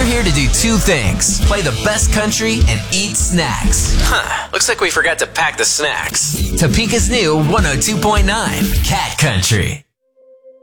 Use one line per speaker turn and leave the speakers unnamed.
We're here to do two things: play the best country and eat snacks.
Looks like we forgot to pack the snacks.
Topeka's new 102.9 Cat Country.